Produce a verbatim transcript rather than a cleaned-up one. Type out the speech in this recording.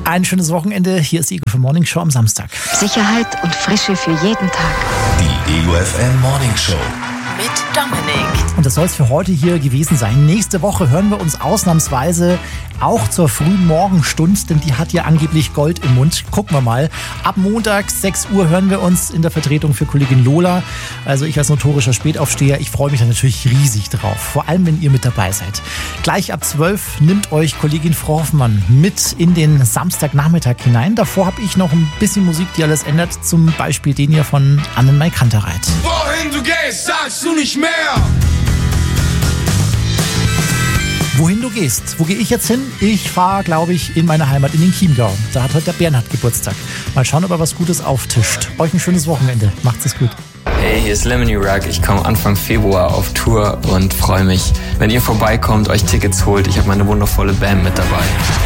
Ein schönes Wochenende. Hier ist die E U F M Morning Show am Samstag. Sicherheit und Frische für jeden Tag. Die E U F M Morning Show. Mit Dominik. Und das soll es für heute hier gewesen sein. Nächste Woche hören wir uns ausnahmsweise auch zur frühen Morgenstunde, denn die hat ja angeblich Gold im Mund. Gucken wir mal. Ab Montag, sechs Uhr, hören wir uns in der Vertretung für Kollegin Lola. Also ich als notorischer Spätaufsteher, ich freue mich da natürlich riesig drauf. Vor allem, wenn ihr mit dabei seid. Gleich ab zwölf nimmt euch Kollegin Frau Hoffmann mit in den Samstagnachmittag hinein. Davor habe ich noch ein bisschen Musik, die alles ändert. Zum Beispiel den hier von Annenmai Kantereit. Wohin du gehst, sagst du nicht mehr. Wohin du gehst. Wo gehe ich jetzt hin? Ich fahre, glaube ich, in meine Heimat, in den Chiemgau. Da hat heute der Bernhard Geburtstag. Mal schauen, ob er was Gutes auftischt. Euch ein schönes Wochenende. Macht's es gut. Hey, hier ist Lemony Rock. Ich komme Anfang Februar auf Tour und freue mich, wenn ihr vorbeikommt, euch Tickets holt. Ich habe meine wundervolle Band mit dabei.